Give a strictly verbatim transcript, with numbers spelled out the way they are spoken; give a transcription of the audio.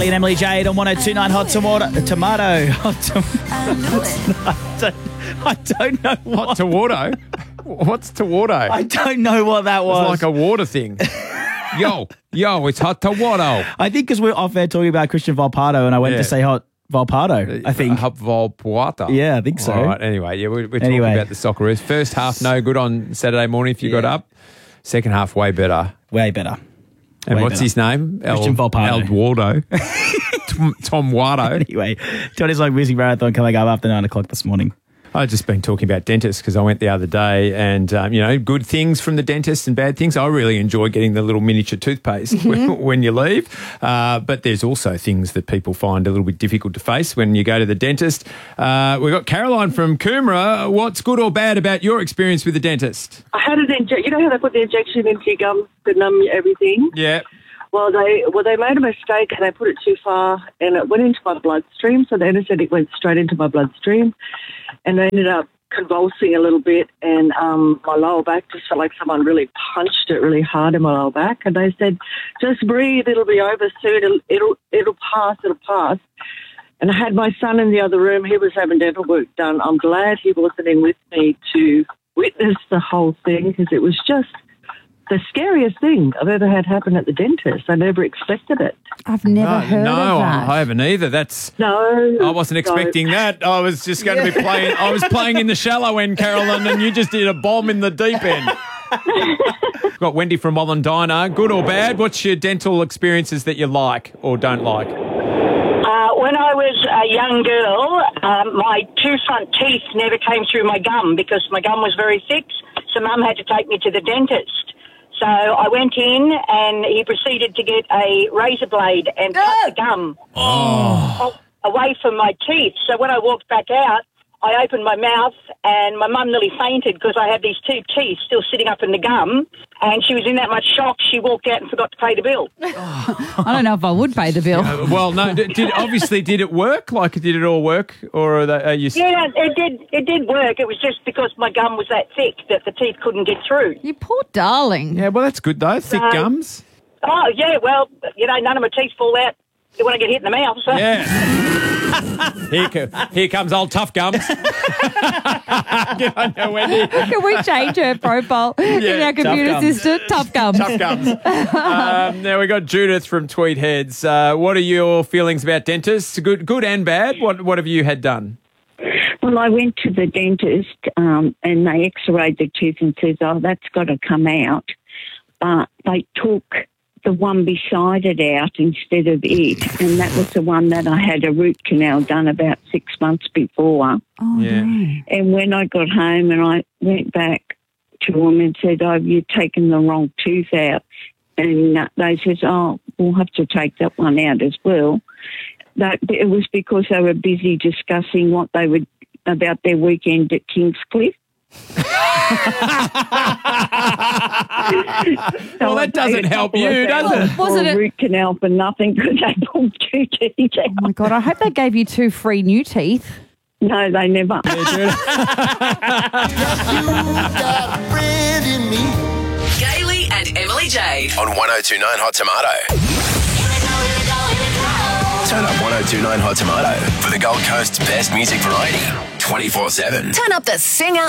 and Emily Jade on one oh two point nine Hot Tomato. Tomato. Hot tomato. I don't, I don't know what. Hot Tomato? What's Tomato? I don't know what that was. It's like a water thing. Yo, yo, it's Hot Tomato. I think because we're off air talking about Christian Volpato and I went Yeah. to say Hot Volpato, I think. Hot Volpato. Yeah, I think so. All right, anyway, yeah, we're, we're Anyway. talking about the Socceroos. First half, no good on Saturday morning if you got Yeah. up. Second half, way better. Way better. And Way what's better. his name? Christian Volpato. El Duardo. Tom, Tom Wardo. Anyway, Johnny's Like Music Marathon coming up after nine o'clock this morning. I've just been talking about dentists because I went the other day and, um, you know, good things from the dentist and bad things. I really enjoy getting the little miniature toothpaste when, when you leave. Uh, but there's also things that people find a little bit difficult to face when you go to the dentist. Uh, we've got Caroline from Coomera. What's good or bad about your experience with the dentist? I had an injection. You know how they put the injection into your gums to numb everything? Yeah. Well, they well they made a mistake and they put it too far and it went into my bloodstream. So the anaesthetic went straight into my bloodstream, and I ended up convulsing a little bit, and um, my lower back just felt like someone really punched it really hard in my lower back. And they said, "Just breathe. It'll be over soon. It'll it'll, it'll pass. It'll pass." And I had my son in the other room. He was having dental work done. I'm glad he wasn't in with me to witness the whole thing because it was just the scariest thing I've ever had happen at the dentist. I never expected it. I've never no, heard no, of that. I haven't either. That's No. I wasn't expecting no. that. I was just going to be playing. I was playing in the shallow end, Carolyn, and you just did a bomb in the deep end. Got Wendy from Mollendina. Good or bad? What's your dental experiences that you like or don't like? Uh, when I was a young girl, um, my two front teeth never came through my gum because my gum was very thick, so Mum had to take me to the dentist. So I went in and he proceeded to get a razor blade and cut the gum Oh. away from my teeth. So when I walked back out, I opened my mouth and my mum nearly fainted because I had these two teeth still sitting up in the gum, and she was in that much shock she walked out and forgot to pay the bill. I don't know if I would pay the bill. Uh, well, no. Did, did obviously did it work? Like, did it all work, or are, they, are you? Yeah, it did. It did work. It was just because my gum was that thick that the teeth couldn't get through. You poor darling. Yeah, well, that's good though. Thick So- gums. Oh yeah, well, you know, none of my teeth fall out when I get hit in the mouth. So. Yeah. here, co- here comes old Tough Gums. Good on you, Wendy. Can we change her profile in Yeah, our computer Tough Gums. system? Tough gums. Tough Gums. Um, now we got Judith from Tweed Heads. Uh, what are your feelings about dentists? Good, good and bad. What What have you had done? Well, I went to the dentist um, and they x-rayed the tooth and says, oh, that's got to come out. But they took the one beside it out instead of it, and that was the one that I had a root canal done about six months before. Oh, Yeah. no. And when I got home and I went back to them and said, oh, you've taken the wrong tooth out, and uh, they said, oh, we'll have to take that one out as well. That it was because they were busy discussing what they would about their weekend at Kingscliff. Well, that doesn't help you, does it? Wasn't Wasn't it- a root canal for nothing because they pulled two teeth out. Oh, my God. I hope they gave you two free new teeth. No, they never. Gailey and Emily Jade. On one oh two point nine Hot Tomato. Turn up one oh two point nine Hot Tomato for the Gold Coast's best music variety. twenty-four seven. Turn up the singer